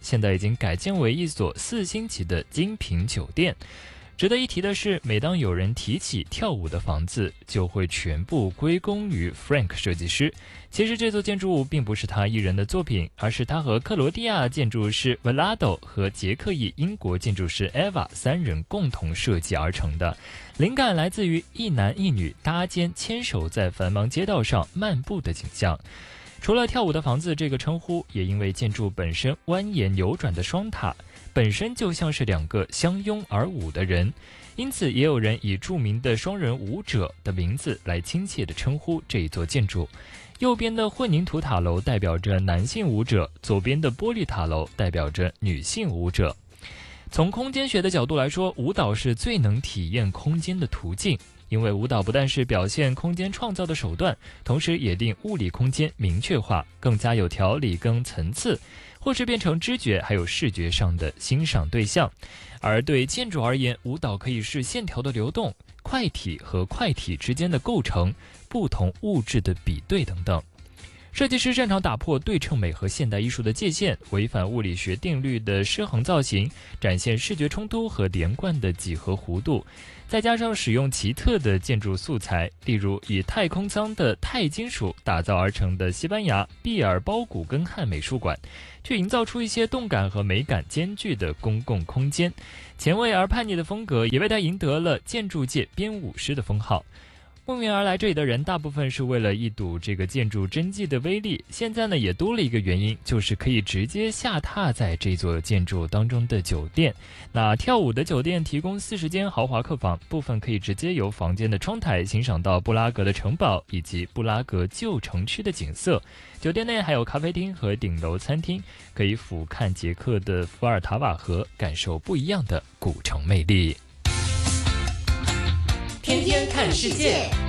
现在已经改建为一所4星级的精品酒店。值得一提的是，每当有人提起跳舞的房子，就会全部归功于 Frank 设计师。其实这座建筑物并不是他一人的作品，而是他和克罗地亚建筑师 Vlado 和捷克裔英国建筑师 Eva 3人共同设计而成的。灵感来自于一男一女搭肩牵手在繁忙街道上漫步的景象。除了跳舞的房子这个称呼，也因为建筑本身蜿蜒扭转的双塔本身就像是2个相拥而舞的人，因此也有人以著名的双人舞者的名字来亲切地称呼这一座建筑。右边的混凝土塔楼代表着男性舞者，左边的玻璃塔楼代表着女性舞者。从空间学的角度来说，舞蹈是最能体验空间的途径，因为舞蹈不但是表现空间创造的手段，同时也令物理空间明确化，更加有条理跟层次，或是变成知觉还有视觉上的欣赏对象。而对建筑而言，舞蹈可以是线条的流动、块体和块体之间的构成、不同物质的比对等等。设计师擅长打破对称美和现代艺术的界限，违反物理学定律的失衡造型，展现视觉冲突和连贯的几何弧度，再加上使用奇特的建筑素材，例如以太空舱的钛金属打造而成的西班牙毕尔包古根汉美术馆，却营造出一些动感和美感兼具的公共空间。前卫而叛逆的风格也为他赢得了建筑界编舞师的封号。慕名而来这里的人大部分是为了一睹这个建筑真迹的威力，现在呢也多了一个原因，就是可以直接下榻在这座建筑当中的酒店。那跳舞的酒店提供40间豪华客房，部分可以直接由房间的窗台欣赏到布拉格的城堡以及布拉格旧城区的景色。酒店内还有咖啡厅和顶楼餐厅，可以俯瞰捷克的伏尔塔瓦河，感受不一样的古城魅力。 天天看世界。